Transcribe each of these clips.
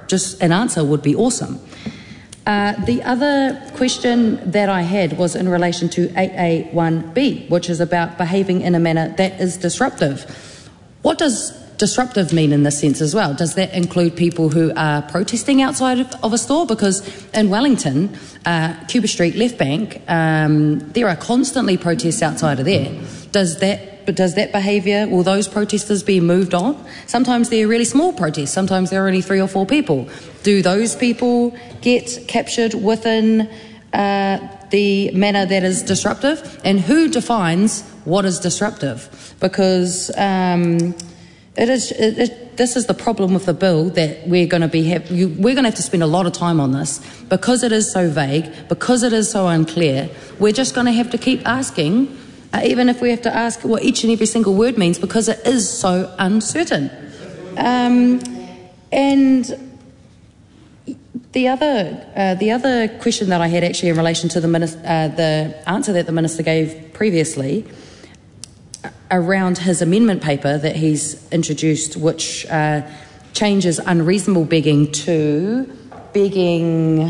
Just an answer would be awesome. The other question that I had was in relation to 8A1B, which is about behaving in a manner that is disruptive. What does disruptive mean in this sense as well? Does that include people who are protesting outside of a store? Because in Wellington, Cuba Street Left Bank, there are constantly protests outside of there. Does that behaviour, will those protesters be moved on? Sometimes they're really small protests, sometimes there are only 3 or 4 people. Do those people get captured within the manner that is disruptive? And who defines what is disruptive? Because this is the problem with the bill, that we're going to have to spend a lot of time on this because it is so vague, because it is so unclear. We're just going to have to keep asking, even if we have to ask what each and every single word means, because it is so uncertain. And the other question that I had actually in relation to the answer that the Minister gave previously around his amendment paper that he's introduced, which changes unreasonable begging to begging,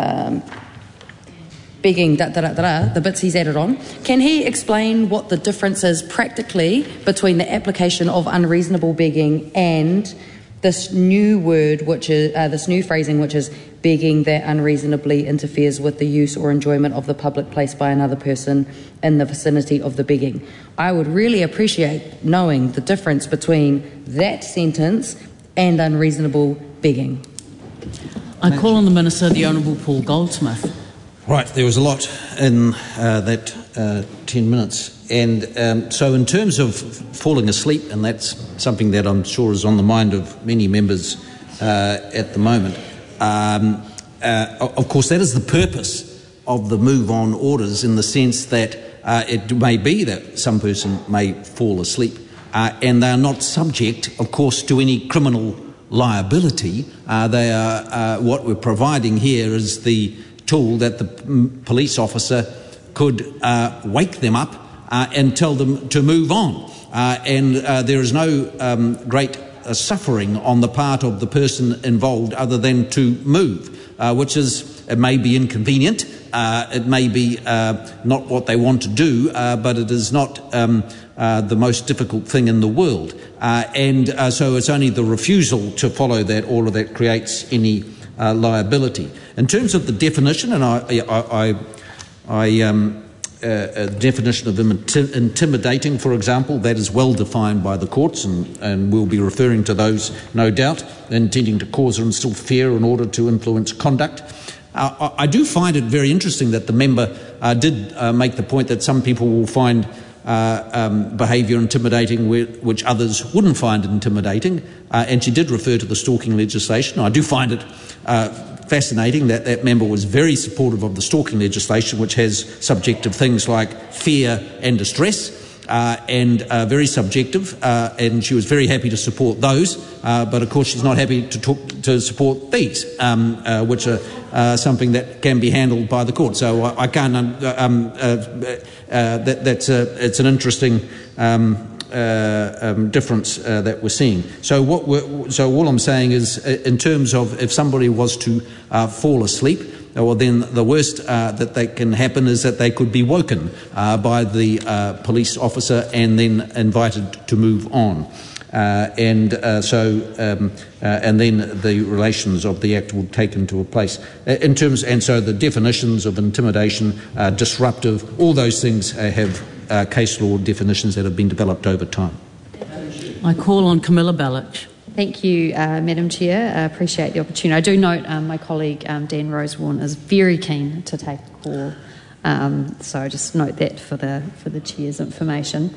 the bits he's added on. Can he explain what the difference is practically between the application of unreasonable begging and this new word, which is this new phrasing, which is begging that unreasonably interferes with the use or enjoyment of the public place by another person in the vicinity of the begging? I would really appreciate knowing the difference between that sentence and unreasonable begging. I call on the Minister, the Honourable Paul Goldsmith. Right, there was a lot in that 10 minutes. And so in terms of falling asleep, and that's something that I'm sure is on the mind of many members at the moment, of course that is the purpose of the move-on orders, in the sense that it may be that some person may fall asleep and they are not subject, of course, to any criminal liability. They are what we're providing here is the tool that the police officer could wake them up and tell them to move on. And there is no great suffering on the part of the person involved other than to move, which is, it may be inconvenient, it may be not what they want to do, but it is not the most difficult thing in the world. So it's only the refusal to follow that order that creates any liability. In terms of the definition, and definition of intimidating, for example, that is well defined by the courts, and we'll be referring to those, no doubt, intending to cause or instill fear in order to influence conduct. I do find it very interesting that the member did make the point that some people will find behaviour intimidating which others wouldn't find intimidating, and she did refer to the stalking legislation. I do find it fascinating that that member was very supportive of the stalking legislation, which has subjective things like fear and distress, and very subjective, and she was very happy to support those, but of course she's not happy to support these, which are something that can be handled by the court. So I can't. It's an interesting difference that we're seeing. So all I'm saying is, in terms of if somebody was to fall asleep, well, then the worst that can happen is that they could be woken by the police officer and then invited to move on. And then the relations of the Act will take into place. And so the definitions of intimidation, disruptive, all those things have case law definitions that have been developed over time. I call on Camilla Balich. Thank you, Madam Chair. I appreciate the opportunity. I do note my colleague Dan Rosewarne is very keen to take a call, so I just note that for the Chair's information.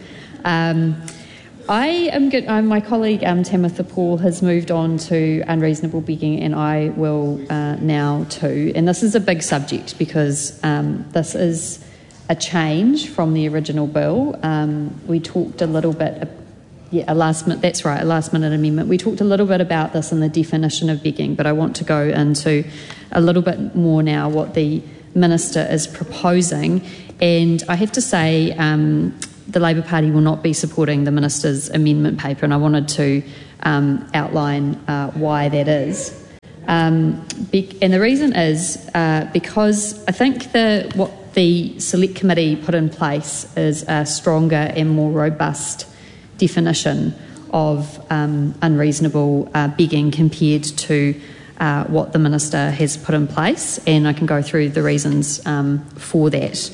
I am good. My colleague Tamitha Paul has moved on to unreasonable begging, and I will now too. And this is a big subject because this is a change from the original bill. We talked a little bit. A last-minute amendment. We talked a little bit about this in the definition of begging, but I want to go into a little bit more now what the Minister is proposing. And I have to say the Labour Party will not be supporting the Minister's amendment paper, and I wanted to outline why that is. And the reason is because I think what the Select Committee put in place is a stronger and more robust definition of unreasonable begging compared to what the Minister has put in place, and I can go through the reasons for that.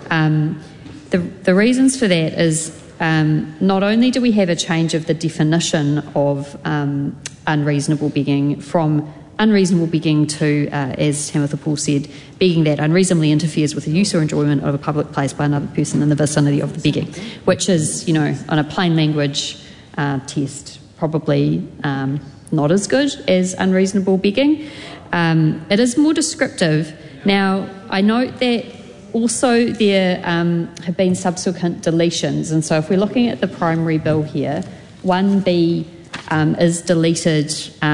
The reasons for that is not only do we have a change of the definition of unreasonable begging from unreasonable begging to, as Tamitha Paul said, begging that unreasonably interferes with the use or enjoyment of a public place by another person in the vicinity of the begging, which is, on a plain language test, probably not as good as unreasonable begging. It is more descriptive. Now, I note that also there have been subsequent deletions, and so if we're looking at the primary bill here, 1B is deleted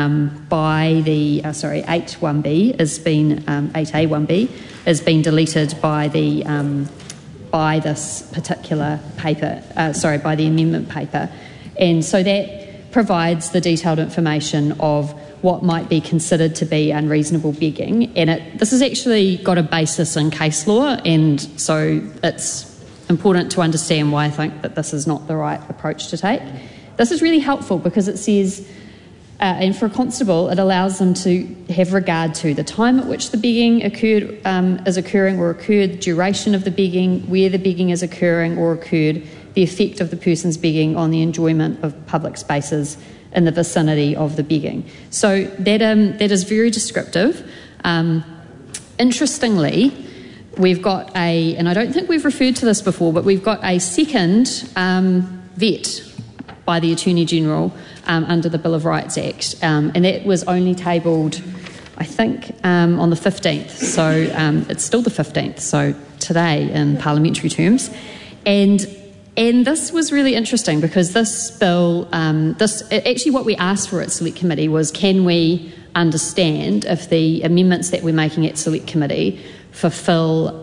by the 8.1b has been 8A1b has been deleted by the by this particular paper, by the amendment paper, and so that provides the detailed information of what might be considered to be unreasonable begging, and this has actually got a basis in case law, and so it's important to understand why I think that this is not the right approach to take. This is really helpful because it says, and for a constable, it allows them to have regard to the time at which the begging is occurring or occurred, the duration of the begging, where the begging is occurring or occurred, the effect of the person's begging on the enjoyment of public spaces in the vicinity of the begging. So that is very descriptive. Interestingly, we've got and I don't think we've referred to this before, but we've got a second vet by the Attorney General under the Bill of Rights Act, and that was only tabled, I think, on the 15th, so it's still the 15th, so today in parliamentary terms, and this was really interesting because this bill, actually what we asked for at Select Committee was, can we understand if the amendments that we're making at Select Committee fulfil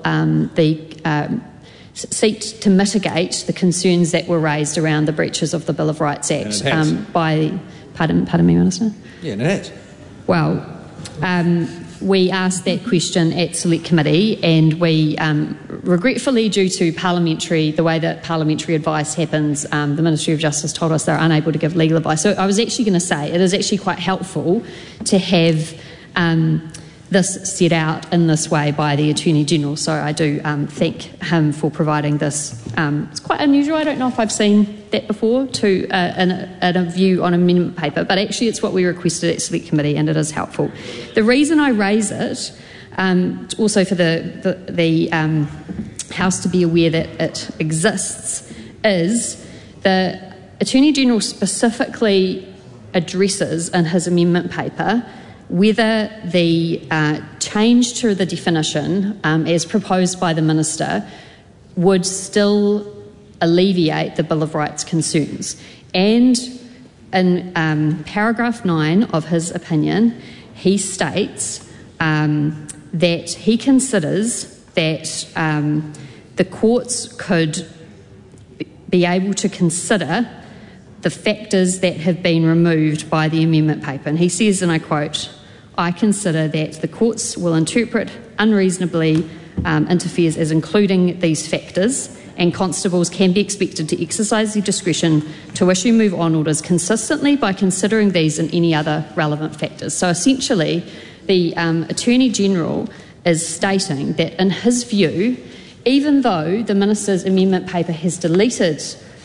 seek to mitigate the concerns that were raised around the breaches of the Bill of Rights Act pardon me, Minister? Yeah, and it has. Well, we asked that question at Select Committee, and we, regretfully, due to the way that parliamentary advice happens, the Ministry of Justice told us they're unable to give legal advice. So I was actually going to say it is actually quite helpful to have this set out in this way by the Attorney General. So I do thank him for providing this. It's quite unusual. I don't know if I've seen that before in a view on amendment paper, but actually it's what we requested at Select Committee, and it is helpful. The reason I raise it, also for the House to be aware that it exists, is the Attorney General specifically addresses in his amendment paper whether the change to the definition as proposed by the Minister would still alleviate the Bill of Rights concerns. And in paragraph 9 of his opinion, he states that he considers that the courts could be able to consider the factors that have been removed by the amendment paper. And he says, and I quote, "I consider that the courts will interpret unreasonably interferes as including these factors, and constables can be expected to exercise their discretion to issue move-on orders consistently by considering these and any other relevant factors." So essentially, the Attorney General is stating that in his view, even though the Minister's amendment paper has deleted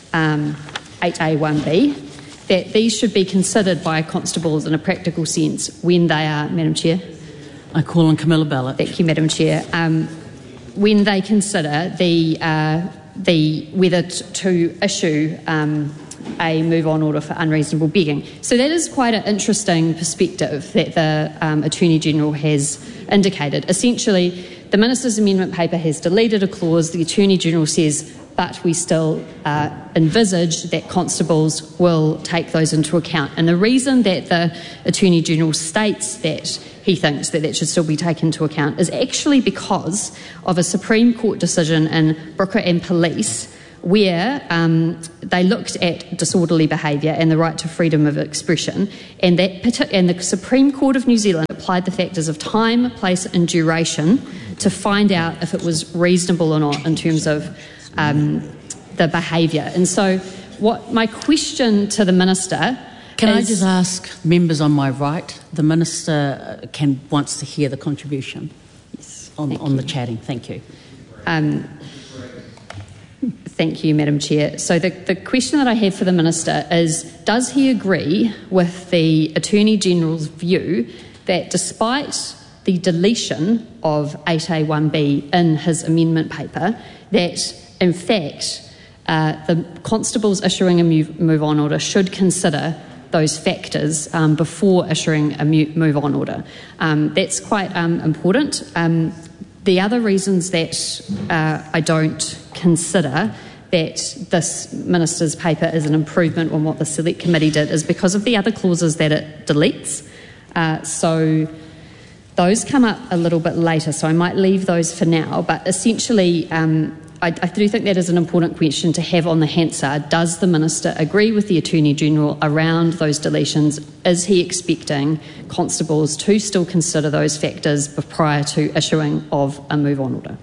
8A1B, that these should be considered by constables in a practical sense when they are, Madam Chair. I call on Camilla Ballard. Thank you, Madam Chair. When they consider whether to issue a move-on order for unreasonable begging. So that is quite an interesting perspective that the Attorney General has indicated. Essentially, the Minister's amendment paper has deleted a clause. The Attorney General says, but we still envisage that constables will take those into account. And the reason that the Attorney General states that he thinks that should still be taken into account is actually because of a Supreme Court decision in Brooker and Police, where they looked at disorderly behaviour and the right to freedom of expression, and the Supreme Court of New Zealand applied the factors of time, place and duration to find out if it was reasonable or not in terms of the behaviour. And so what my question to the Minister Can I just ask members on my right, the Minister wants to hear the contribution on the chatting. Thank you. Thank you, Madam Chair. So the question that I have for the Minister is, does he agree with the Attorney-General's view that despite the deletion of 8A1B in his amendment paper, that in fact the constables issuing a move-on order should consider those factors before issuing a move-on order? That's quite important. The other reasons that I don't consider that this Minister's paper is an improvement on what the Select Committee did is because of the other clauses that it deletes. So those come up a little bit later, so I might leave those for now. But essentially, I do think that is an important question to have on the Hansard. Does the Minister agree with the Attorney-General around those deletions? Is he expecting constables to still consider those factors prior to issuing of a move-on order?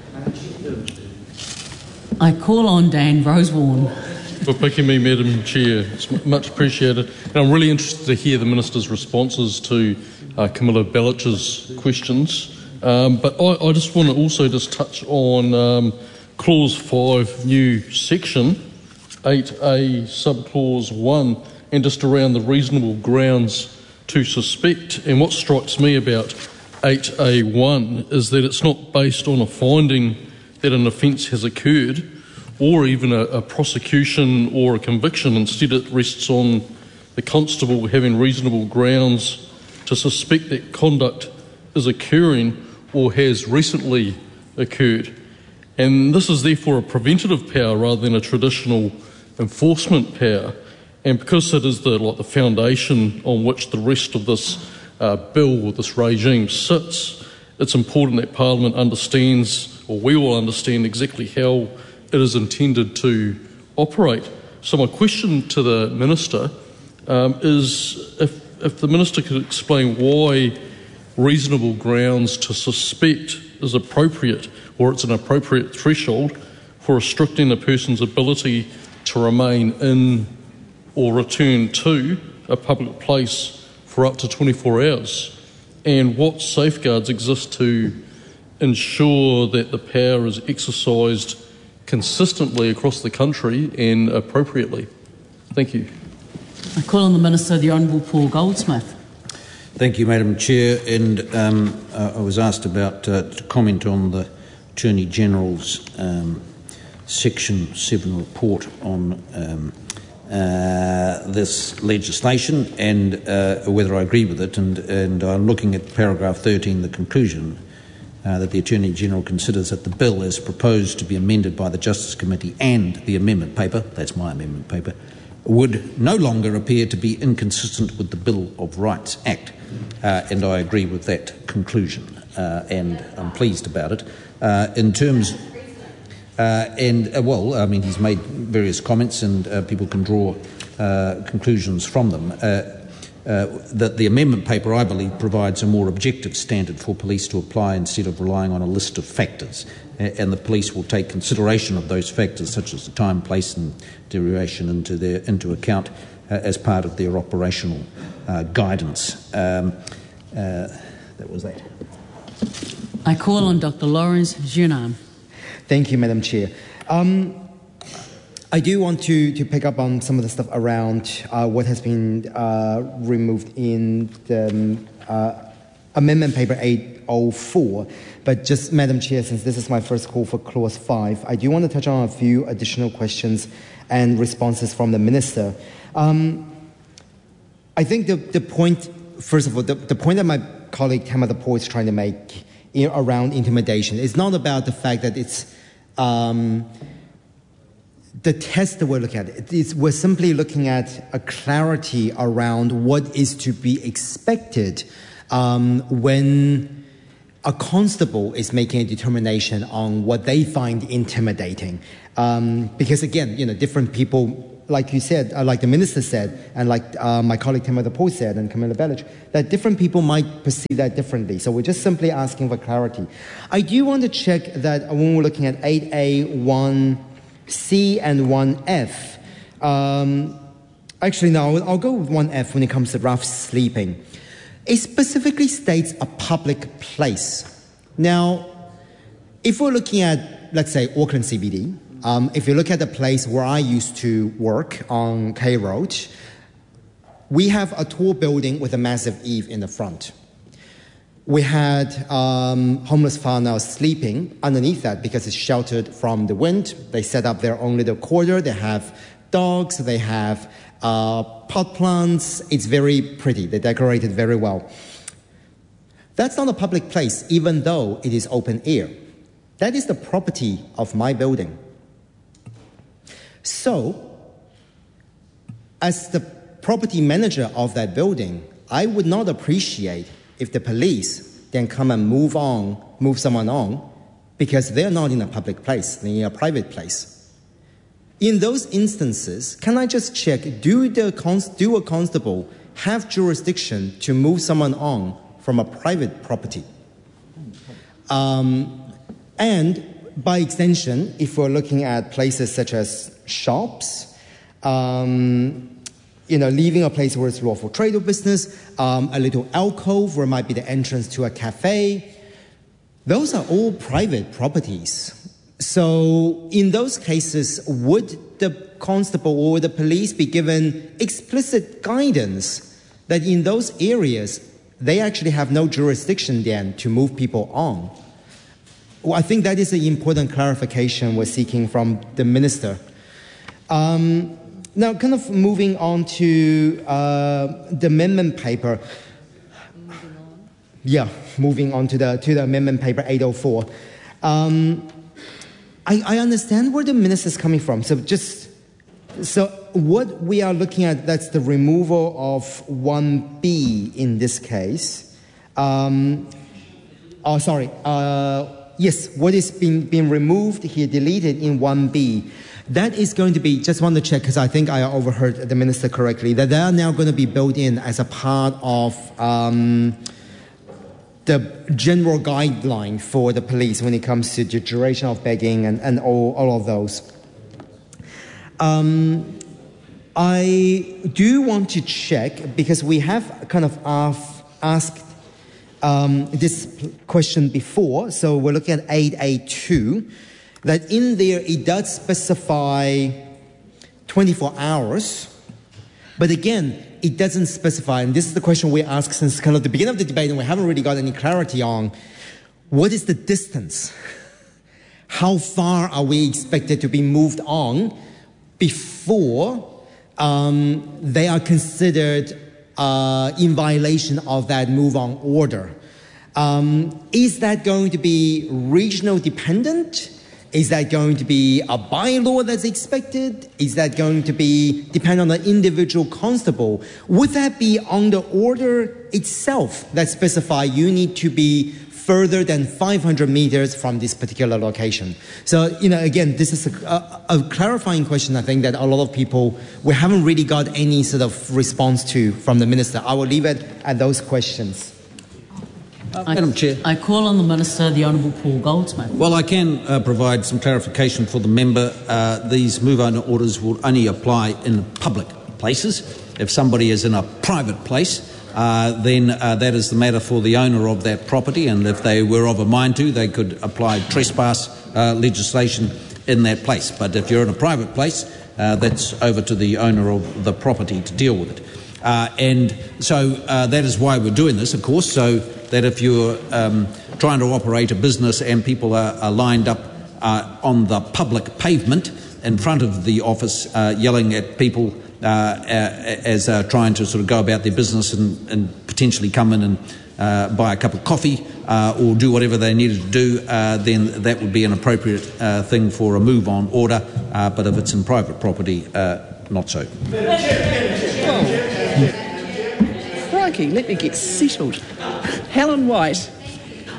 I call on Dan Rosewarne. For picking me, Madam Chair. It's much appreciated. And I'm really interested to hear the Minister's responses to Camilla Bellich's questions. But I just want to also just touch on Clause 5, new section, 8A, subclause 1, and just around the reasonable grounds to suspect. And what strikes me about 8A1 is that it's not based on a finding that an offence has occurred or even a prosecution or a conviction. Instead, it rests on the constable having reasonable grounds to suspect that conduct is occurring or has recently occurred. And this is therefore a preventative power rather than a traditional enforcement power. And because it is the foundation on which the rest of this bill or this regime sits, it's important that Parliament understands, or we all understand exactly how it is intended to operate. So my question to the Minister is if the Minister could explain why reasonable grounds to suspect is appropriate, or it's an appropriate threshold for restricting a person's ability to remain in or return to a public place for up to 24 hours, and what safeguards exist to ensure that the power is exercised consistently across the country and appropriately. Thank you. I call on the Minister, the Honourable Paul Goldsmith. Thank you, Madam Chair. And I was asked to comment on the Attorney-General's Section 7 report on this legislation and whether I agree with it. And I'm looking at paragraph 13, the conclusion, that the Attorney-General considers that the bill as proposed to be amended by the Justice Committee and the amendment paper, that's my amendment paper, would no longer appear to be inconsistent with the Bill of Rights Act. And I agree with that conclusion, and I'm pleased about it. In terms, he's made various comments and people can draw conclusions from them. That the amendment paper, I believe, provides a more objective standard for police to apply instead of relying on a list of factors. And the police will take consideration of those factors, such as the time, place and duration, into account as part of their operational guidance. That was that. I call on Dr. Lawrence Junam. Thank you, Madam Chair. I do want to pick up on some of the stuff around what has been removed in the Amendment Paper 804. But just, Madam Chair, since this is my first call for Clause 5, I do want to touch on a few additional questions and responses from the Minister. I think the point, first of all, the point that my colleague Tamara Paul is trying to make around intimidation is not about the fact that it's the test that we're looking at. We're simply looking at a clarity around what is to be expected when a constable is making a determination on what they find intimidating. Because again, different people, like you said, like the minister said, and like my colleague Timothy Paul said, and Camilla Bellich, that different people might perceive that differently. So we're just simply asking for clarity. I do want to check that when we're looking at 8A, 1C, and 1F, actually, no, I'll go with 1F when it comes to rough sleeping. It specifically states a public place. Now, if we're looking at, let's say, Auckland CBD, if you look at the place where I used to work on K Road, we have a tall building with a massive eave in the front. We had homeless farmers sleeping underneath that because it's sheltered from the wind. They set up their own little quarter. They have dogs. They have pot plants. It's very pretty. They decorate it very well. That's not a public place, even though it is open air. That is the property of my building. So, as the property manager of that building, I would not appreciate if the police then come and move someone on, because they're not in a public place, they're in a private place. In those instances, can I just check, do a constable have jurisdiction to move someone on from a private property? And by extension, if we're looking at places such as shops, leaving a place where it's lawful trade or business, a little alcove where it might be the entrance to a cafe, those are all private properties. So in those cases, would the constable or the police be given explicit guidance that in those areas, they actually have no jurisdiction then to move people on? Well, I think that is an important clarification we're seeking from the minister. Now, kind of moving on to the amendment paper. Yeah, moving on to the amendment paper 804. I understand where the minister is coming from. So what we are looking at, that's the removal of 1B in this case. Yes, what is being removed here, deleted in 1B. That is going to be, just want to check, because I think I overheard the minister correctly, that they are now going to be built in as a part of the general guideline for the police when it comes to the duration of begging and all of those. I do want to check, because we have kind of asked this question before, so we're looking at 8A2, that in there it does specify 24 hours, but again, it doesn't specify, and this is the question we asked since kind of the beginning of the debate, and we haven't really got any clarity on, what is the distance? How far are we expected to be moved on before they are considered in violation of that move-on order? Is that going to be regional dependent? Is that going to be a bylaw that's expected? Is that going to be depend on the individual constable? Would that be on the order itself that specify you need to be further than 500 meters from this particular location? So, again, this is a clarifying question, I think, that a lot of people, we haven't really got any sort of response to from the minister. I will leave it at those questions. Madam Chair. I call on the Minister, the Honourable Paul Goldsmith. Well, I can provide some clarification for the member. These move-on orders will only apply in public places. If somebody is in a private place, then that is the matter for the owner of that property, and if they were of a mind to, they could apply trespass legislation in that place. But if you're in a private place, that's over to the owner of the property to deal with it. And so that is why we're doing this, of course, so that if you're trying to operate a business and people are lined up on the public pavement in front of the office yelling at people as trying to sort of go about their business and potentially come in and buy a cup of coffee or do whatever they needed to do, then that would be an appropriate thing for a move-on order, but if it's in private property, not so. Crikey, let me get settled. Helen White.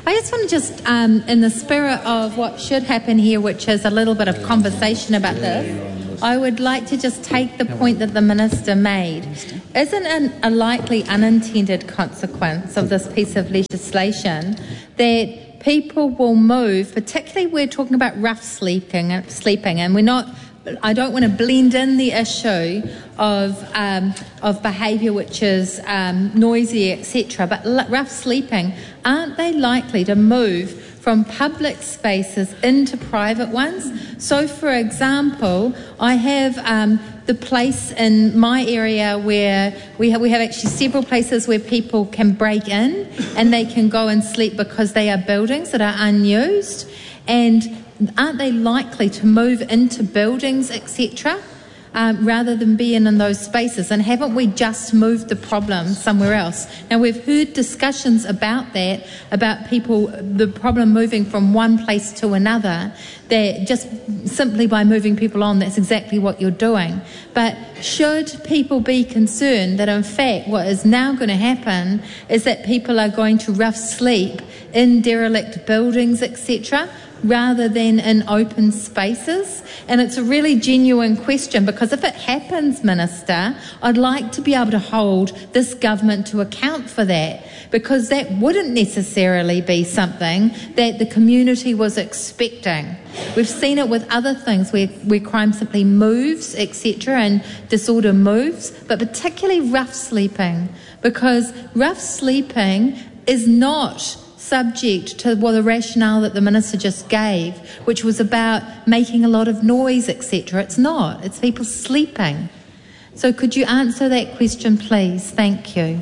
I just want to in the spirit of what should happen here, which is a little bit of conversation about this, I would like to just take the point that the Minister made. Isn't a likely unintended consequence of this piece of legislation that people will move, particularly we're talking about rough sleeping, and we're not... I don't want to blend in the issue of behaviour which is noisy, etc. But rough sleeping, aren't they likely to move from public spaces into private ones? So, for example, I have the place in my area where we have actually several places where people can break in and they can go and sleep because they are buildings that are unused. And aren't they likely to move into buildings, etc., rather than be in those spaces? And haven't we just moved the problem somewhere else? Now, we've heard discussions about that, about people, the problem moving from one place to another, that just simply by moving people on, that's exactly what you're doing. But should people be concerned that, in fact, what is now going to happen is that people are going to rough sleep in derelict buildings, etc., rather than in open spaces? And it's a really genuine question, because if it happens, Minister, I'd like to be able to hold this government to account for that, because that wouldn't necessarily be something that the community was expecting. We've seen it with other things where crime simply moves, etc., and disorder moves, but particularly rough sleeping, because rough sleeping is not subject to the rationale that the Minister just gave, which was about making a lot of noise, etc. It's not. It's people sleeping. So could you answer that question, please? Thank you.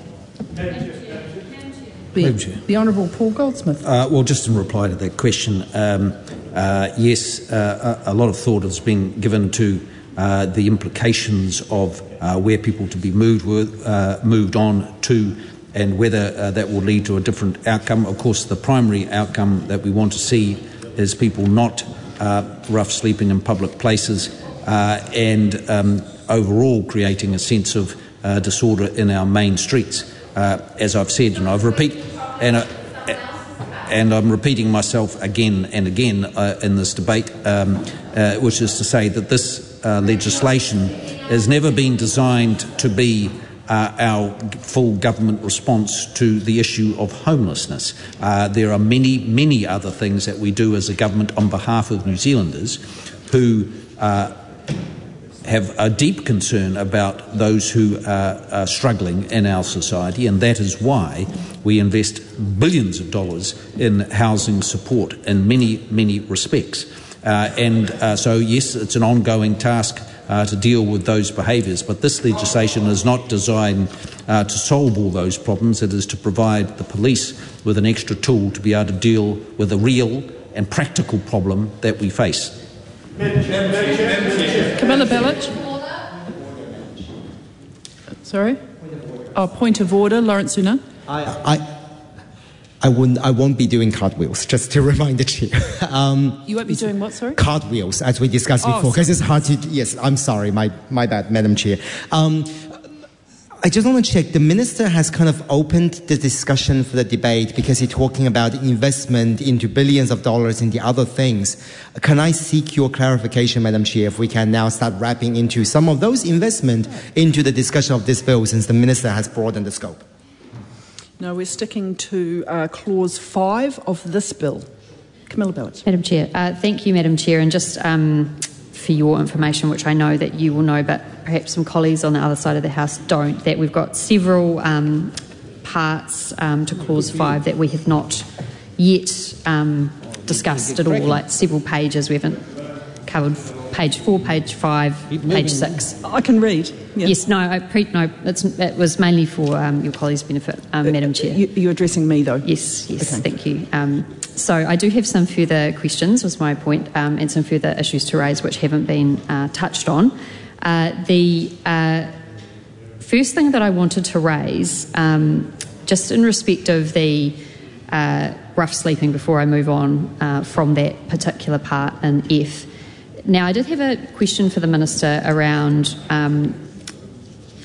The Honourable Paul Goldsmith. Well, just in reply to that question, yes, a lot of thought has been given to the implications of where people to be moved on to, and whether that will lead to a different outcome. Of course, the primary outcome that we want to see is people not rough sleeping in public places and overall creating a sense of disorder in our main streets. As I've said, and I'm repeating myself again and again in this debate, which is to say that this legislation has never been designed to be our full government response to the issue of homelessness. There are many, many other things that we do as a government on behalf of New Zealanders who have a deep concern about those who are struggling in our society, and that is why we invest billions of dollars in housing support in many, many respects. So, yes, it's an ongoing task to deal with those behaviours, but this legislation is not designed to solve all those problems. It is to provide the police with an extra tool to be able to deal with a real and practical problem that we face. Camilla Bellich. Sorry? Point of order, Lawrence Una. I won't be doing cartwheels, just to remind the Chair. You won't be doing what, sorry? Cartwheels, as we discussed before, because it's hard to... Yes, I'm sorry, my bad, Madam Chair. I just want to check, the Minister has kind of opened the discussion for the debate because he's talking about investment into billions of dollars into other things. Can I seek your clarification, Madam Chair, if we can now start wrapping into some of those investment into the discussion of this bill, since the Minister has broadened the scope? No, we're sticking to Clause 5 of this bill. Camilla Bellich. Madam Chair. Thank you, Madam Chair. And just for your information, which I know that you will know, but perhaps some colleagues on the other side of the House don't, that we've got several parts to Clause 5 that we have not yet discussed at all, like several pages. We haven't covered page 4, page 5, page 6. I can read. Yeah. Yes, no, it was mainly for your colleagues' benefit, Madam Chair. You're addressing me, though? Yes, okay. Thank you. So I do have some further questions, was my point, and some further issues to raise which haven't been touched on. The first thing that I wanted to raise, just in respect of the rough sleeping, before I move on from that particular part in F. Now, I did have a question for the Minister around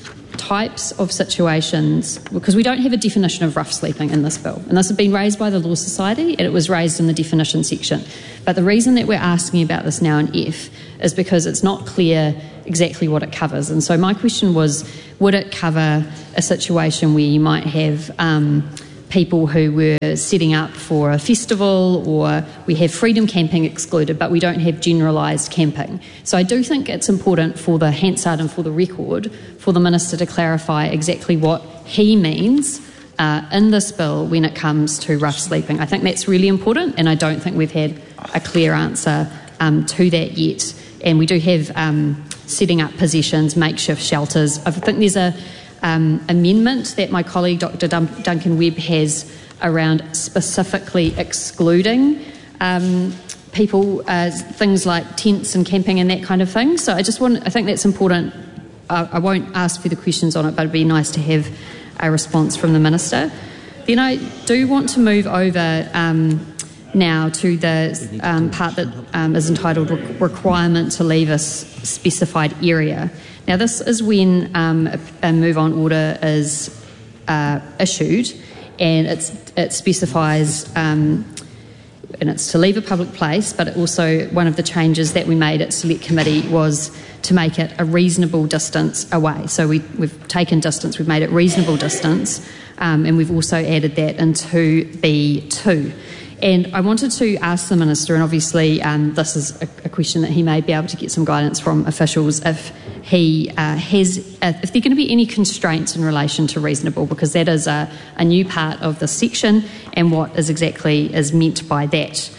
types of situations, because we don't have a definition of rough sleeping in this bill, and this has been raised by the Law Society and it was raised in the definition section. But the reason that we're asking about this now in F is because it's not clear exactly what it covers. And so my question was, would it cover a situation where you might have people who were setting up for a festival, or we have freedom camping excluded, but we don't have generalised camping. So I do think it's important for the Hansard and for the record for the Minister to clarify exactly what he means in this bill when it comes to rough sleeping. I think that's really important, and I don't think we've had a clear answer to that yet. And we do have setting up possessions, makeshift shelters. I think there's a amendment that my colleague Dr. Duncan Webb has around specifically excluding people, things like tents and camping and that kind of thing. So I think that's important. I won't ask for the questions on it, but it'd be nice to have a response from the Minister. Then I do want to move over now to the part that is entitled requirement to leave a specified area. Now, this is when a move-on order is issued, and it specifies, and it's to leave a public place, but also one of the changes that we made at Select Committee was to make it a reasonable distance away. So we've taken distance, we've made it reasonable distance, and we've also added that into B2. And I wanted to ask the Minister, and obviously this is a question that he may be able to get some guidance from officials, if he if there are going to be any constraints in relation to reasonable, because that is a new part of the section, and what is exactly is meant by that.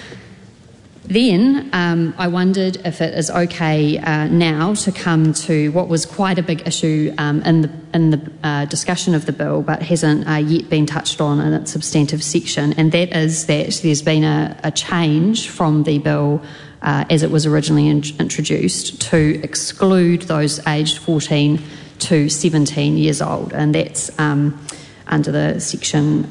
Then I wondered if it is okay now to come to what was quite a big issue in the discussion of the bill, but hasn't yet been touched on in its substantive section, and that is that there's been a change from the bill as it was originally introduced to exclude those aged 14 to 17 years old, and that's under the section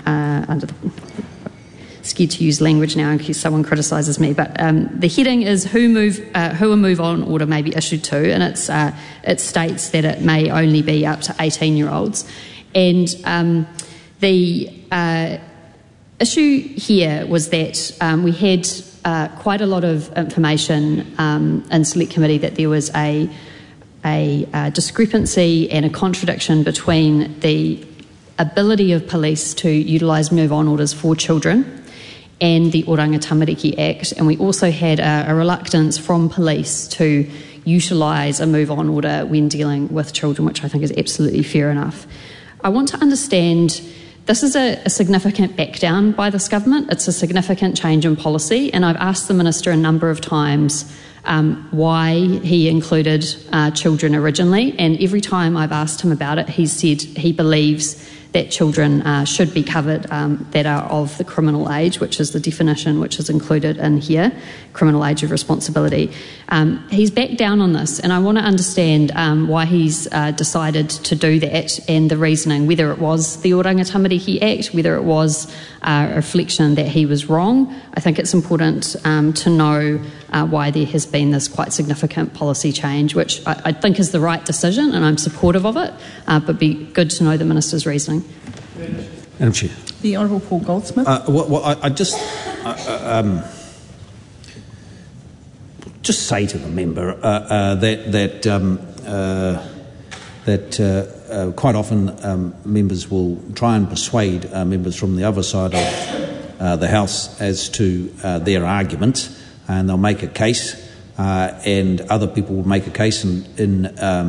scared to use language now in case someone criticises me, but the heading is who a move-on order may be issued to, and it states that it may only be up to 18-year-olds. And the issue here was that we had quite a lot of information in Select Committee that there was a discrepancy and a contradiction between the ability of police to utilise move-on orders for children and the Oranga Tamariki Act, and we also had a reluctance from police to utilise a move-on order when dealing with children, which I think is absolutely fair enough. I want to understand, this is a significant backdown by this government. It's a significant change in policy, and I've asked the Minister a number of times why he included children originally, and every time I've asked him about it, he's said he believes that children should be covered that are of the criminal age, which is the definition which is included in here, criminal age of responsibility. He's backed down on this, and I want to understand why he's decided to do that and the reasoning, whether it was the Oranga Tamariki Act, whether it was a reflection that he was wrong. I think it's important to know why there has been this quite significant policy change, which I think is the right decision, and I'm supportive of it, but be good to know the Minister's reasoning. Madam Chair. The Honourable Paul Goldsmith. I just say to the member that quite often members will try and persuade members from the other side of the House as to their arguments, and they'll make a case, and other people will make a case in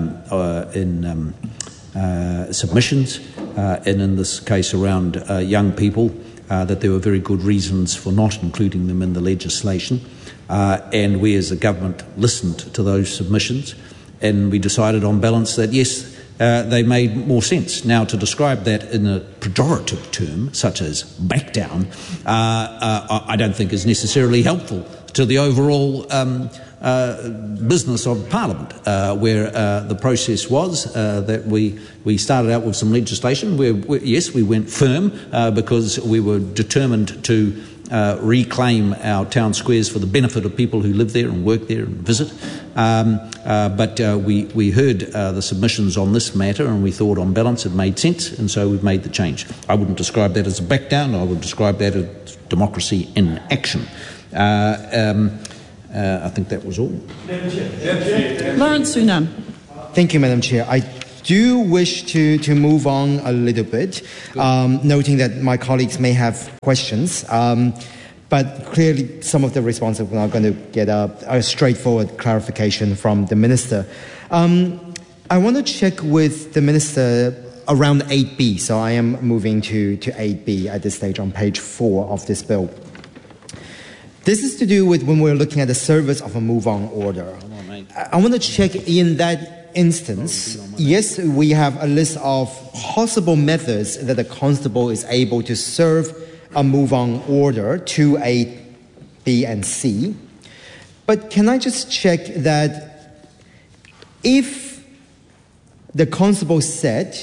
submissions, and in this case around young people, that there were very good reasons for not including them in the legislation. And we as a government listened to those submissions, and we decided on balance that yes, they made more sense. Now, to describe that in a pejorative term, such as back down, I don't think is necessarily helpful to the overall business of Parliament, where the process was that we started out with some legislation where, yes, we went firm because we were determined to reclaim our town squares for the benefit of people who live there and work there and visit. But we heard the submissions on this matter, and we thought on balance it made sense, and so we've made the change. I wouldn't describe that as a back down. I would describe that as democracy in action. I think that was all. Lawrence Sunan. Thank you, Madam Chair. I do wish to move on a little bit, noting that my colleagues may have questions. But clearly, some of the responses we're not going to get a straightforward clarification from the Minister. I want to check with the Minister around 8B. So I am moving to 8B at this stage on page 4 of this bill. This is to do with when we're looking at the service of a move-on order. I want to check in that instance. Yes, we have a list of possible methods that the constable is able to serve a move-on order to A, B, and C. But can I just check that if the constable said,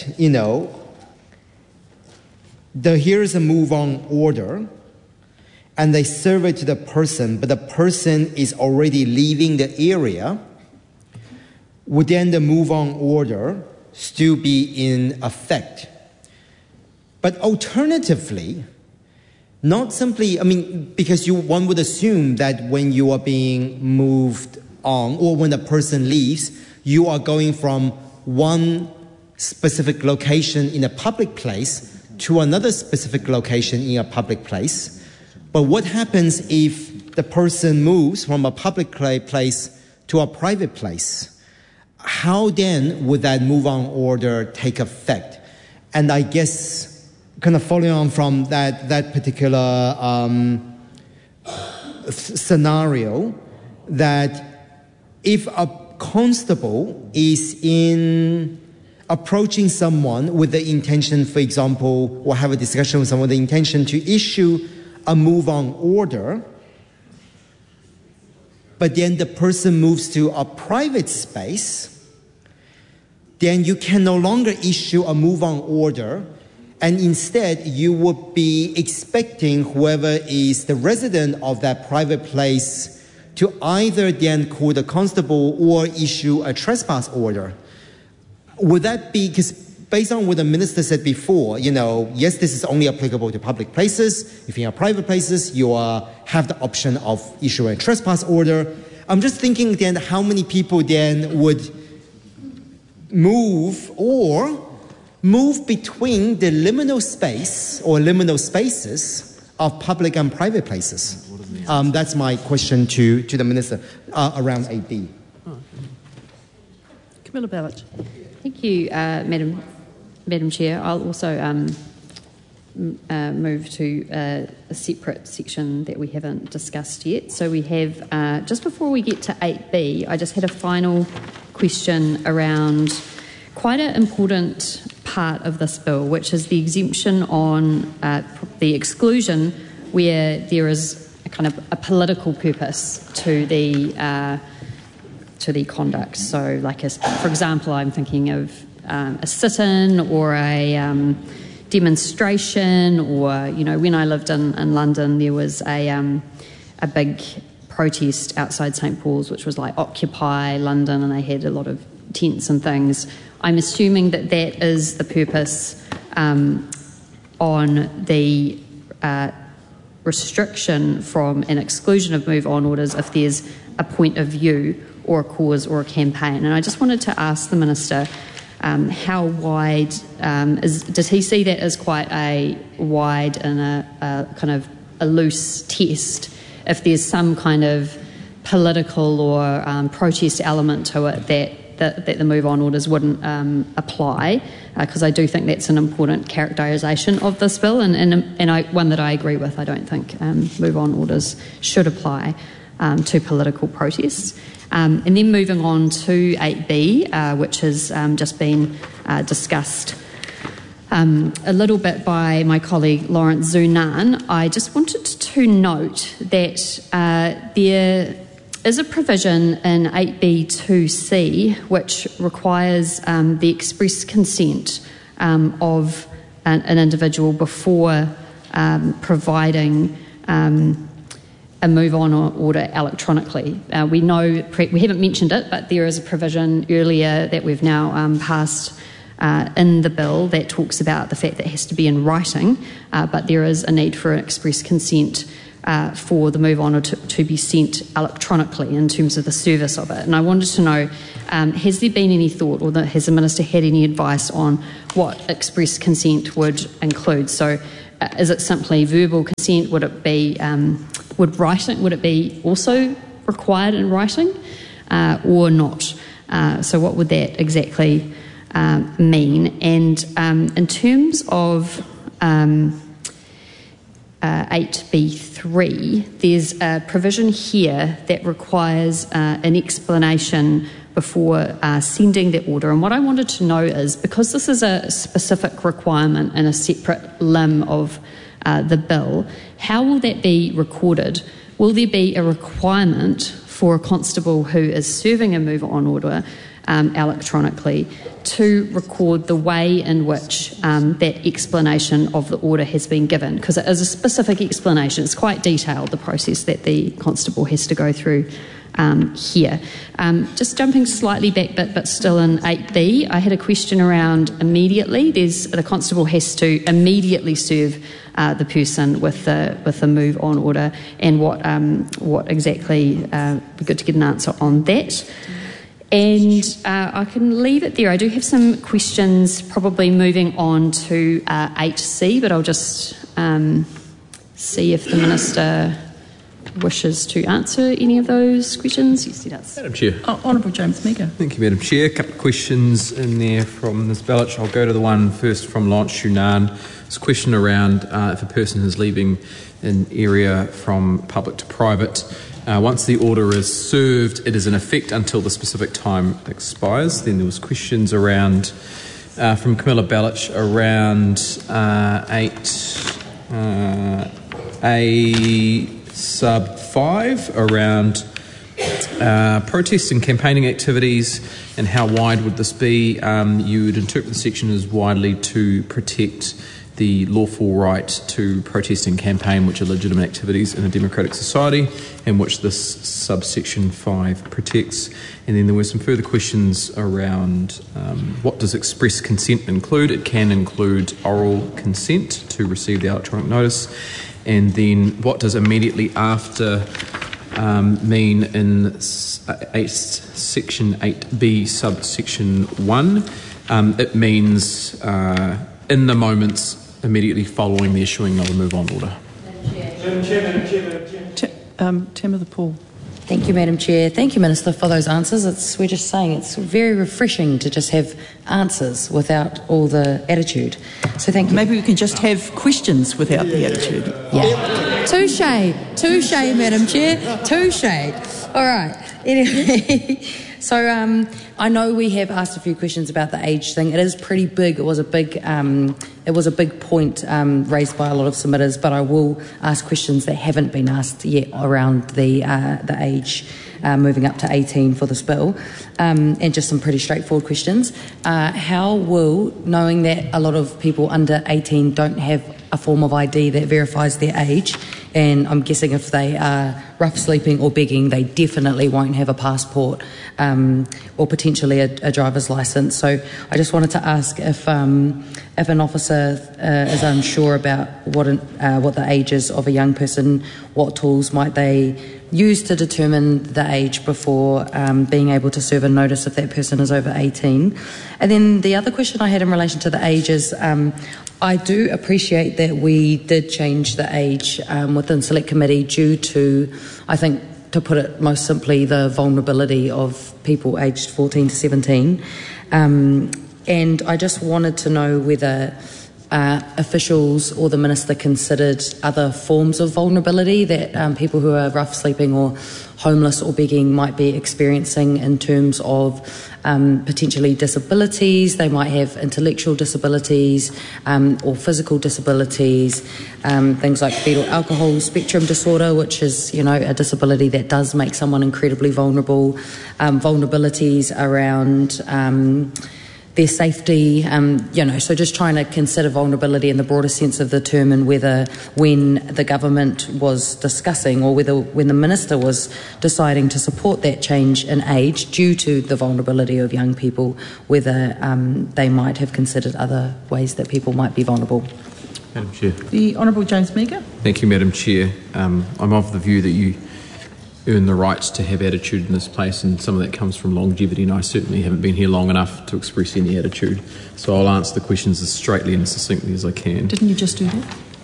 here is a move-on order, and they serve it to the person, but the person is already leaving the area, would then the move-on order still be in effect? But alternatively, not simply, because one would assume that when you are being moved on, or when the person leaves, you are going from one specific location in a public place to another specific location in a public place. But what happens if the person moves from a public place to a private place? How then would that move-on order take effect? And I guess, kind of following on from that particular scenario, that if a constable is approaching someone with the intention, for example, or have a discussion with someone with the intention to issue a move-on order, but then the person moves to a private space, then you can no longer issue a move-on order, and instead you would be expecting whoever is the resident of that private place to either then call the constable or issue a trespass order. Would that be, because based on what the Minister said before, yes, this is only applicable to public places. If you're in private places, you have the option of issuing a trespass order. I'm just thinking then how many people then would move between the liminal space or liminal spaces of public and private places. That's my question to the Minister around 8B. Camilla Bellich. Thank you, Madam Chair. I'll also move to a separate section that we haven't discussed yet. So we have, just before we get to 8B, I just had a final question around quite an important part of this bill, which is the exemption on the exclusion where there is a kind of a political purpose to the conduct. So, for example, I'm thinking of a sit-in or a demonstration, or when I lived in London, there was a big protest outside St Paul's, which was like Occupy London, and they had a lot of tents and things. I'm assuming that is the purpose on the restriction from an exclusion of move-on orders if there's a point of view or a cause or a campaign. And I just wanted to ask the Minister how wide does he see that as quite a wide and a kind of a loose test if there's some kind of political or protest element to it that the move-on orders wouldn't apply, because I do think that's an important characterisation of this bill, and one that I agree with. I don't think move-on orders should apply to political protests. And then moving on to 8B, which has just been discussed a little bit by my colleague Lawrence Sunan, I just wanted to note that there is a provision in 8B2C which requires the express consent of an individual before providing a move-on order electronically. We know, we haven't mentioned it, but there is a provision earlier that we've now passed in the bill that talks about the fact that it has to be in writing, but there is a need for an express consent for the move-on order to be sent electronically in terms of the service of it. And I wanted to know, has there been any thought, or has the Minister had any advice on what express consent would include? So is it simply verbal consent? Would it be would it be also required in writing or not? So what would that exactly mean? And in terms of 8B3, there's a provision here that requires an explanation before sending the order. And what I wanted to know is, because this is a specific requirement in a separate limb of the bill, how will that be recorded? Will there be a requirement for a constable who is serving a move-on order electronically to record the way in which that explanation of the order has been given? Because it is a specific explanation. It's quite detailed, the process that the constable has to go through here. Just jumping slightly back, but still in 8B, I had a question around immediately. The constable has to immediately serve the person with the move-on order, and what exactly, be good to get an answer on that. And I can leave it there. I do have some questions, probably moving on to 8C, but I'll just see if the Minister wishes to answer any of those questions. Yes, he does. Madam Chair. Honourable James Meager. Thank you, Madam Chair. A couple of questions in there from Ms Belich. I'll go to the one first from Lawrence Shunan. It's a question around if a person is leaving an area from public to private. Once the order is served, it is in effect until the specific time expires. Then there was questions around from Camilla Belich around 8A sub 5 around protests and campaigning activities, and how wide would this be? You would interpret the section as widely to protect the lawful right to protest and campaign, which are legitimate activities in a democratic society, and which this subsection 5 protects. And then there were some further questions around what does express consent include? It can include oral consent to receive the electronic notice. And then what does immediately after mean in section 8B subsection 1? It means in the moments immediately following the issuing of a move-on order. Madam Chair. Timothy Paul. Thank you, Madam Chair. Thank you, Minister, for those answers. We're just saying it's very refreshing to just have answers without all the attitude. So thank you. Maybe we can just have questions without the attitude. Yeah. Touche, Madam Chair. Touche. All right. Anyway, so I know we have asked a few questions about the age thing. It is pretty big. It was a big point raised by a lot of submitters, but I will ask questions that haven't been asked yet around the age moving up to 18 for this bill, and just some pretty straightforward questions. How will, knowing that a lot of people under 18 don't have a form of ID that verifies their age, and I'm guessing if they are rough sleeping or begging, they definitely won't have a passport or potentially a driver's licence. So I just wanted to ask if an officer is unsure about what the age is of a young person, what tools might they use to determine the age before being able to serve a notice if that person is over 18. And then the other question I had in relation to the age is, I do appreciate that we did change the age within Select Committee due to, I think, to put it most simply, the vulnerability of people aged 14 to 17. And I just wanted to know whether officials or the Minister considered other forms of vulnerability that people who are rough sleeping or homeless or begging might be experiencing in terms of potentially disabilities. They might have intellectual disabilities or physical disabilities, things like fetal alcohol spectrum disorder, which is, a disability that does make someone incredibly vulnerable, vulnerabilities around their safety, so just trying to consider vulnerability in the broader sense of the term, and whether when the government was discussing, or whether when the Minister was deciding to support that change in age due to the vulnerability of young people, whether they might have considered other ways that people might be vulnerable. Madam Chair. The Honourable James Meager. Thank you, Madam Chair. I'm of the view that you earn the right to have attitude in this place, and some of that comes from longevity, and I certainly haven't been here long enough to express any attitude. So I'll answer the questions as straightly and succinctly as I can. Didn't you just do that?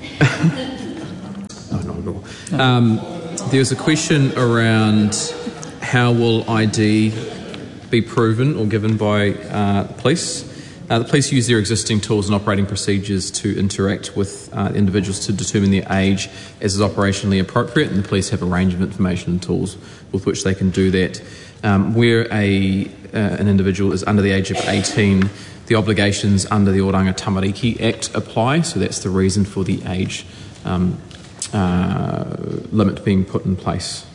No, not at all. There's a question around how will ID be proven or given by police. The police use their existing tools and operating procedures to interact with individuals to determine their age as is operationally appropriate, and the police have a range of information and tools with which they can do that. Where an individual is under the age of 18, the obligations under the Oranga Tamariki Act apply, so that's the reason for the age limit being put in place.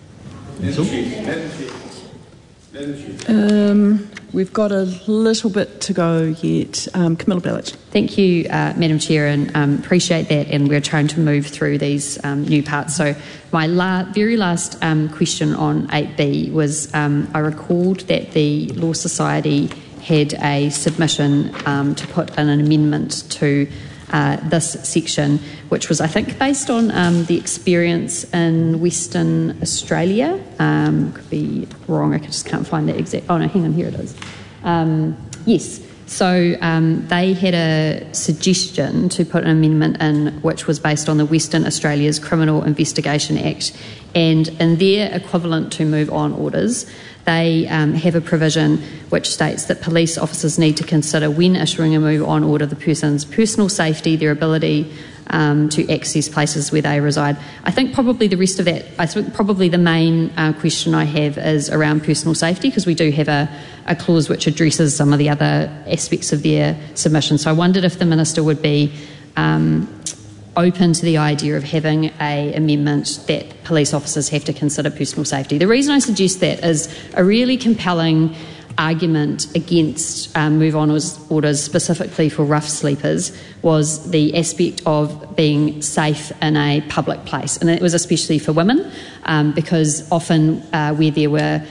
We've got a little bit to go yet. Camilla Bellich. Thank you, Madam Chair, and appreciate that. And we're trying to move through these new parts. So my very last question on 8B was I recalled that the Law Society had a submission to put in an amendment to this section, which was, I think, based on the experience in Western Australia. Could be wrong, I just can't find the exact... Oh no, hang on, here it is. Yes, so they had a suggestion to put an amendment in which was based on the Western Australia's Criminal Investigation Act, and in their equivalent to move on orders, they have a provision which states that police officers need to consider, when issuing a move on order, the person's personal safety, their ability to access places where they reside. I think probably the rest of that, I think probably the main question I have is around personal safety, because we do have a clause which addresses some of the other aspects of their submission. So I wondered if the Minister would be open to the idea of having an amendment that police officers have to consider personal safety. The reason I suggest that is a really compelling argument against move on orders specifically for rough sleepers was the aspect of being safe in a public place, and it was especially for women because often where there were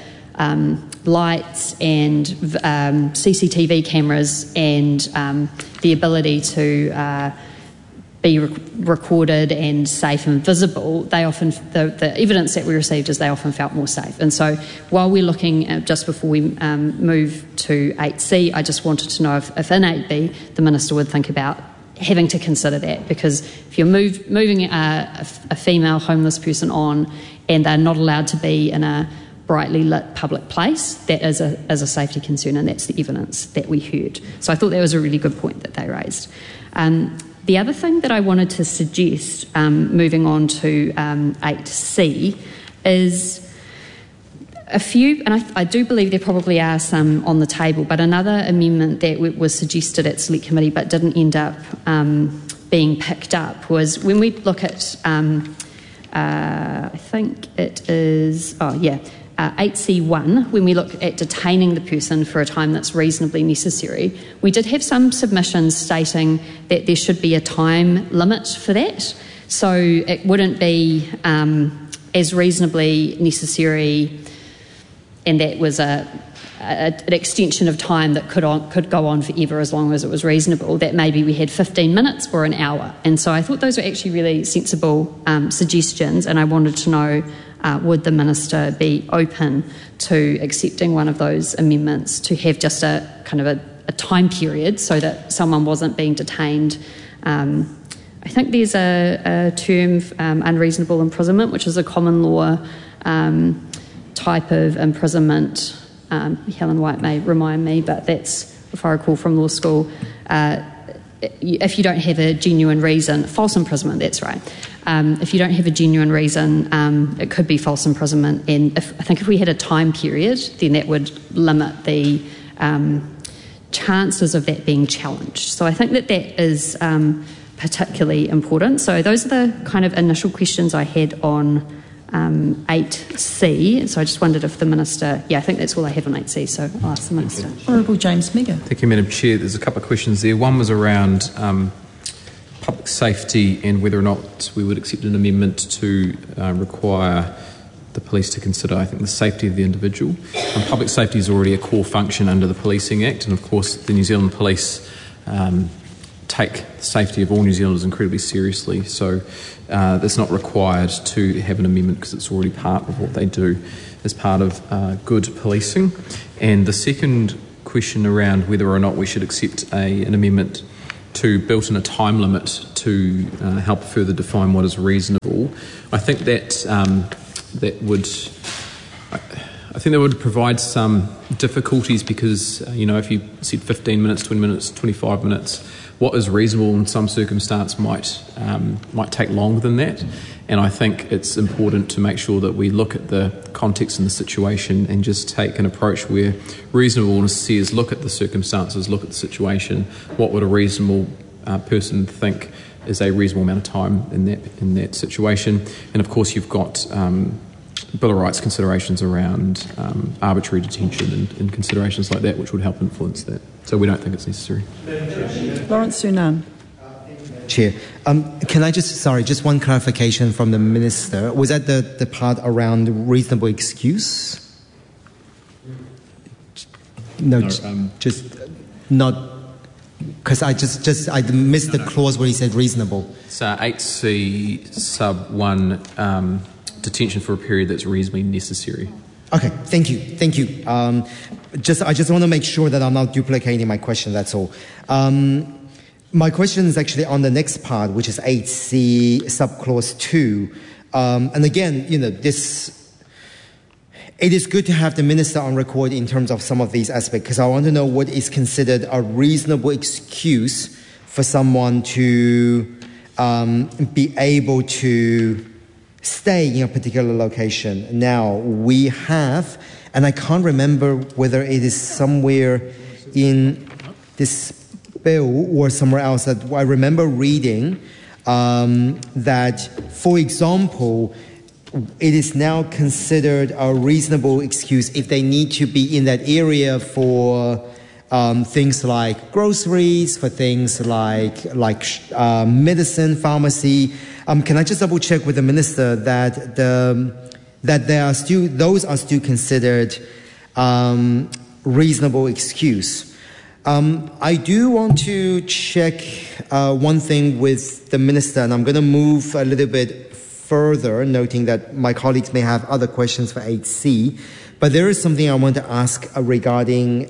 lights and CCTV cameras and the ability to be recorded and safe and visible, they often, the evidence that we received is they often felt more safe. And so while we're looking at, just before we move to 8C, I just wanted to know if in 8B the Minister would think about having to consider that, because if you're moving a female homeless person on and they're not allowed to be in a brightly lit public place, that is a safety concern, and that's the evidence that we heard. So I thought that was a really good point that they raised. The other thing that I wanted to suggest, moving on to 8C, is a few, and I do believe there probably are some on the table, but another amendment that was suggested at Select Committee but didn't end up being picked up was when we look at, I think it is, 8C1, when we look at detaining the person for a time that's reasonably necessary, we did have some submissions stating that there should be a time limit for that. So it wouldn't be as reasonably necessary, and that was an extension of time that could go on forever as long as it was reasonable, that maybe we had 15 minutes or an hour. And so I thought those were actually really sensible suggestions, and I wanted to know would the Minister be open to accepting one of those amendments to have just a kind of a time period so that someone wasn't being detained. I think there's a term, unreasonable imprisonment, which is a common law type of imprisonment. Helen White may remind me, but that's, if I recall from law school, if you don't have a genuine reason, false imprisonment, that's right. If you don't have a genuine reason, it could be false imprisonment. And I think if we had a time period, then that would limit the chances of that being challenged. So I think that is particularly important. So those are the kind of initial questions I had on 8C. So I just wondered if the Minister... I think that's all I have on 8C, so I'll ask the Minister. Honourable James Megger. Thank you, Madam Chair. There's a couple of questions there. One was around public safety and whether or not we would accept an amendment to require the police to consider, I think, the safety of the individual. Public safety is already a core function under the Policing Act, and of course the New Zealand Police take the safety of all New Zealanders incredibly seriously, so it's not required to have an amendment because it's already part of what they do as part of good policing. And the second question around whether or not we should accept an amendment to build in a time limit to help further define what is reasonable, I think that that would provide some difficulties because, if you said 15 minutes, 20 minutes, 25 minutes, what is reasonable in some circumstance might take longer than that. And I think it's important to make sure that we look at the context and the situation and just take an approach where reasonableness says look at the circumstances, look at the situation, what would a reasonable person think is a reasonable amount of time in that situation. And of course you've got Bill of Rights considerations around arbitrary detention and considerations like that which would help influence that. So we don't think it's necessary. Lawrence Sunan. Chair, can I just one clarification from the Minister. Was that the part around reasonable excuse? No, just not, because I missed the clause where he said reasonable. It's 8C sub 1, detention for a period that's reasonably necessary. Okay, thank you. I just want to make sure that I'm not duplicating my question, that's all. My question is actually on the next part, which is 8C subclause 2. And again, it is good to have the Minister on record in terms of some of these aspects, because I want to know what is considered a reasonable excuse for someone to be able to stay in a particular location. Now, we have, and I can't remember whether it is somewhere in this bill or somewhere else, that I remember reading that, for example, it is now considered a reasonable excuse if they need to be in that area for things like groceries, for things like medicine, pharmacy. Can I just double check with the Minister that those are still considered reasonable excuse? I do want to check one thing with the Minister, and I'm going to move a little bit further, noting that my colleagues may have other questions for 8C, but there is something I want to ask regarding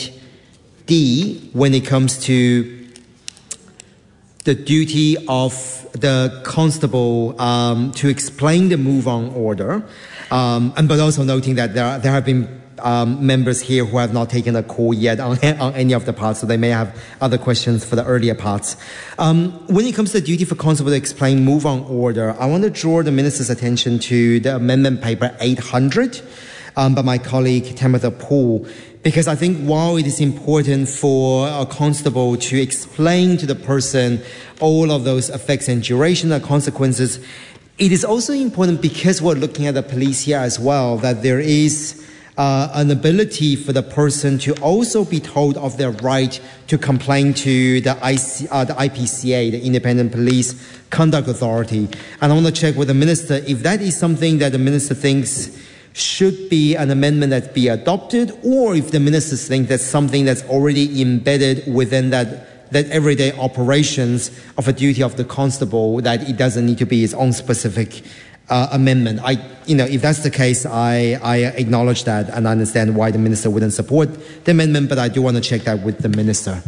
8D when it comes to the duty of the constable to explain the move-on order, but also noting that there have been members here who have not taken a call yet on any of the parts, so they may have other questions for the earlier parts. When it comes to the duty for constable to explain move-on order, I want to draw the Minister's attention to the amendment paper 800 by my colleague Tamitha Paul, because I think while it is important for a constable to explain to the person all of those effects and duration and consequences, it is also important, because we're looking at the police here as well, that there is an ability for the person to also be told of their right to complain to the IPCA, the Independent Police Conduct Authority. And I want to check with the Minister if that is something that the Minister thinks should be an amendment that be adopted, or if the Ministers think that's something that's already embedded within that everyday operations of a duty of the constable, that it doesn't need to be its own specific amendment. If that's the case, I acknowledge that and I understand why the Minister wouldn't support the amendment, but I do want to check that with the Minister.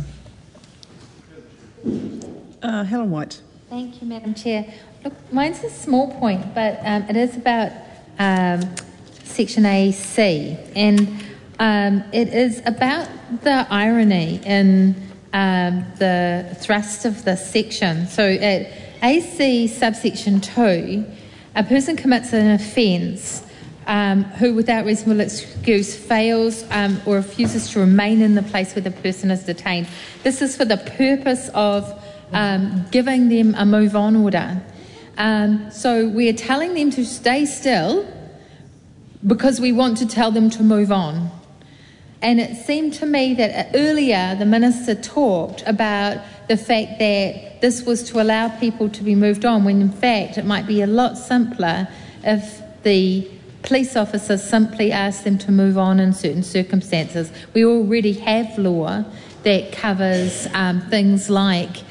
Helen White. Thank you, Madam Chair. Look, mine's a small point, but it is about Section AC, and it is about the irony in the thrust of this section. So at AC subsection 2, a person commits an offence who, without reasonable excuse, fails or refuses to remain in the place where the person is detained. This is for the purpose of giving them a move-on order. So we're telling them to stay still because we want to tell them to move on. And it seemed to me that earlier the minister talked about the fact that this was to allow people to be moved on, when in fact it might be a lot simpler if the police officers simply ask them to move on in certain circumstances. We already have law that covers things like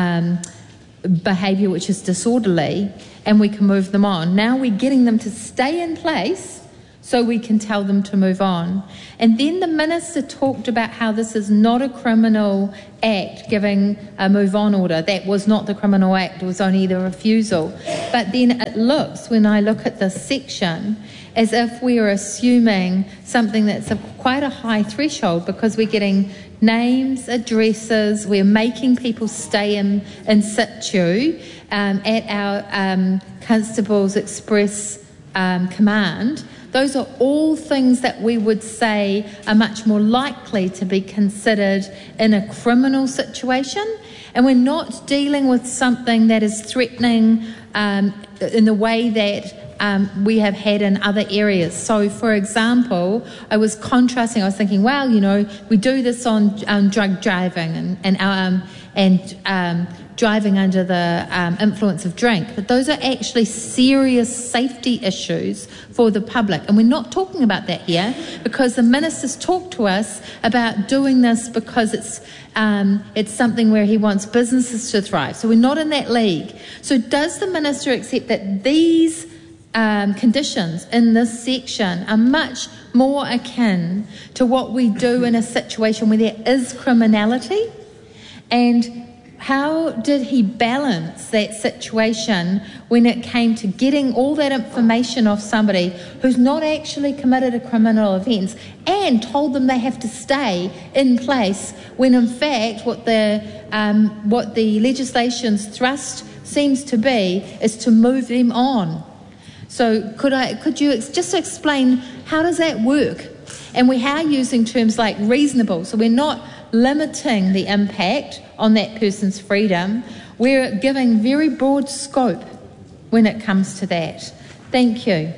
behaviour which is disorderly, and we can move them on. Now we're getting them to stay in place so we can tell them to move on. And then the minister talked about how this is not a criminal act, giving a move on order. That was not the criminal act, it was only the refusal. But then it looks, when I look at this section, as if we're assuming something that's quite a high threshold, because we're getting names, addresses, we're making people stay in situ at our constable's express command. Those are all things that we would say are much more likely to be considered in a criminal situation, and we're not dealing with something that is threatening in the way that we have had in other areas. So, for example, I was contrasting. I was thinking, well, you know, we do this on drug driving and driving under the influence of drink, but those are actually serious safety issues for the public, and we're not talking about that here because the minister's talked to us about doing this because it's something where he wants businesses to thrive. So we're not in that league. So does the minister accept that these conditions in this section are much more akin to what we do in a situation where there is criminality? And how did he balance that situation when it came to getting all that information off somebody who's not actually committed a criminal offence and told them they have to stay in place, when in fact what the legislation's thrust seems to be is to move them on? So could you just explain how does that work? And we are using terms like reasonable, so we're not limiting the impact on that person's freedom. We're giving very broad scope when it comes to that. Thank you.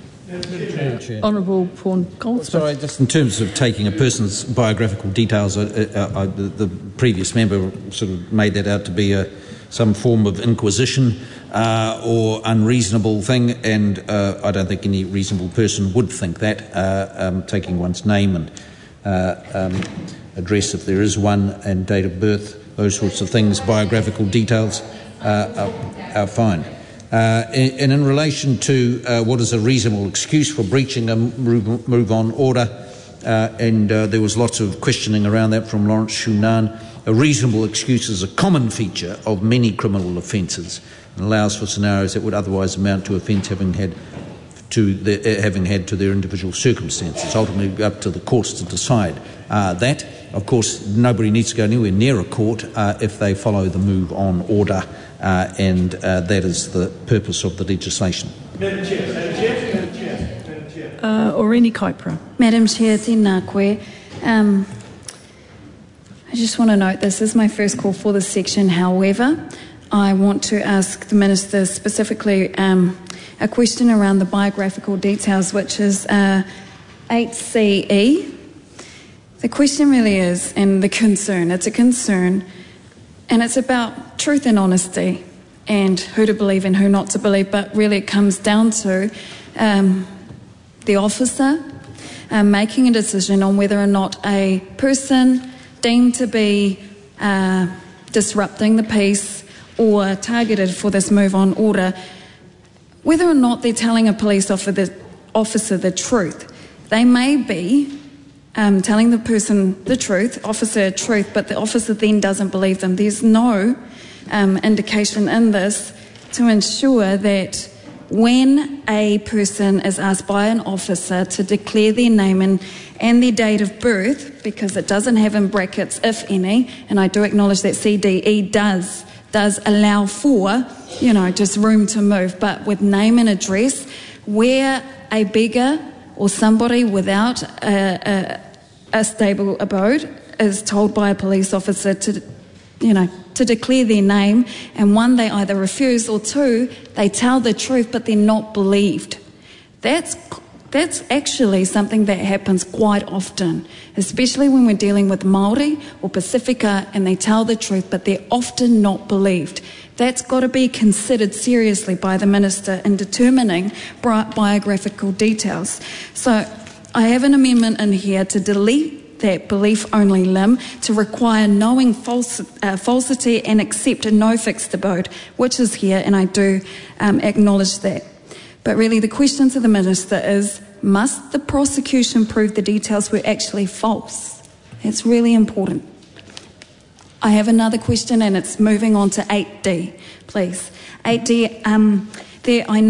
Honourable Paul Goldsmith. Sorry, just in terms of taking a person's biographical details, the previous member sort of made that out to be some form of inquisition or unreasonable thing, and I don't think any reasonable person would think that. Taking one's name and address, if there is one, and date of birth, those sorts of things, biographical details are fine. And in relation to what is a reasonable excuse for breaching a move-on order, and there was lots of questioning around that from Lawrence Shunan. A reasonable excuse is a common feature of many criminal offences and allows for scenarios that would otherwise amount to offence having had to their individual circumstances. Ultimately, up to the courts to decide that. Of course, nobody needs to go anywhere near a court if they follow the move-on order, and that is the purpose of the legislation. Madam Chair. Orini Kaipara. Madam Chair, tēnā koe. I just want to note this is my first call for this section. However, I want to ask the Minister specifically a question around the biographical details, which is 8CE. The question really is, and the concern, it's a concern, and it's about truth and honesty and who to believe and who not to believe, but really it comes down to the officer making a decision on whether or not a person deemed to be disrupting the peace or targeted for this move-on order, whether or not they're telling a police officer the truth. They may be telling the person the truth, officer truth, but the officer then doesn't believe them. There's no indication in this to ensure that when a person is asked by an officer to declare their name and their date of birth, because it doesn't have in brackets, if any, and I do acknowledge that CDE does allow for, just room to move, but with name and address, where a beggar or somebody without a stable abode is told by a police officer to to declare their name, and one, they either refuse, or two, they tell the truth but they're not believed. That's actually something that happens quite often, especially when we're dealing with Māori or Pacifica and they tell the truth but they're often not believed. That's got to be considered seriously by the Minister in determining biographical details. So I have an amendment in here to delete that belief-only limb, to require knowing falsity and accept a no fixed abode, which is here, and I do acknowledge that. But really the question to the Minister is, must the prosecution prove the details were actually false? It's really important. I have another question, and it's moving on to 8D, please. 8D, I